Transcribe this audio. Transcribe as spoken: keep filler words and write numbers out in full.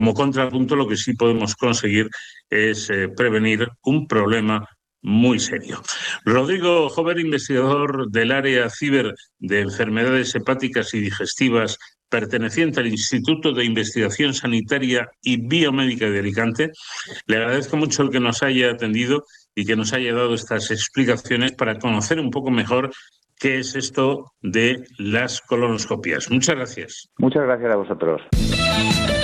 como contrapunto lo que sí podemos conseguir es eh, prevenir un problema muy serio. Rodrigo Jover, investigador del área ciber de enfermedades hepáticas y digestivas, perteneciente al Instituto de Investigación Sanitaria y Biomédica de Alicante, le agradezco mucho el que nos haya atendido y que nos haya dado estas explicaciones para conocer un poco mejor qué es esto de las colonoscopias. Muchas gracias. Muchas gracias a vosotros.